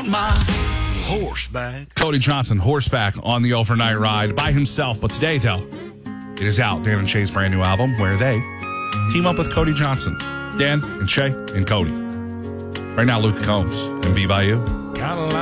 on my horseback. Cody Johnson, horseback on the overnight ride by himself. But today, though, it is out. Dan and Shay's brand new album where they team up with Cody Johnson. Dan and Shay and Cody. Right now, Luke Combs and Be By You. Kinda like